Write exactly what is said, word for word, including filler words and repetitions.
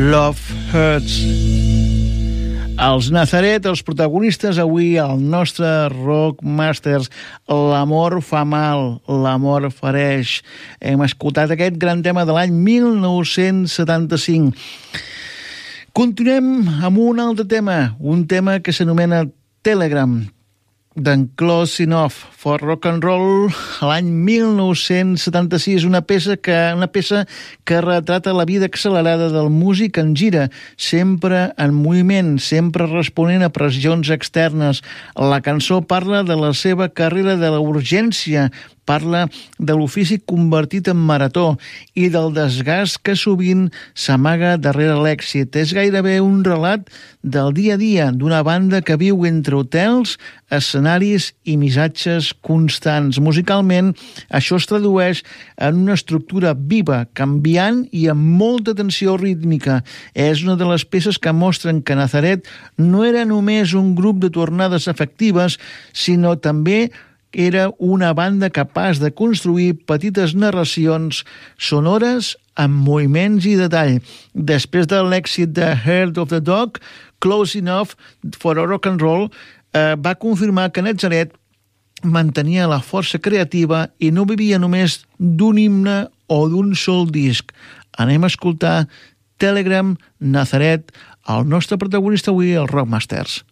Love Hurts. Els Nazaret, els protagonistes avui al nostre Rock Masters. L'amor fa mal, l'amor fereix. Hem escoltat aquest gran tema de l'any mil nou-cents setanta-cinc. Continuem amb un altre tema, un tema que s'anomena Telegram, d'en Close Enough for Rock and Roll, l'any mil nou-cents setanta-sis, una peça que una peça que retrata la vida accelerada del músic en gira, sempre en moviment, sempre responent a pressions externes. La cançó parla de la seva carrera de la urgència, parla de l'ofici convertit en marató i del desgast que sovint s'amaga darrere l'èxit. És gairebé un relat del dia a dia d'una banda que viu entre hotels, escenaris i missatges constants. Musicalment, això es tradueix en una estructura viva, canviant i amb molta tensió rítmica. És una de les peces que mostren que Nazaret no era només un grup de tornades efectives, sinó també era una banda capaç de construir petites narracions sonores amb moviments i detall. Després de l'èxit de Heart of the Dog, Close Enough for a Rock and Roll eh, va confirmar que Nazaret mantenia la força creativa i no vivia només d'un himne o d'un sol disc. Anem a escoltar Telegram, Nazaret, el nostre protagonista avui, el Rock Masters.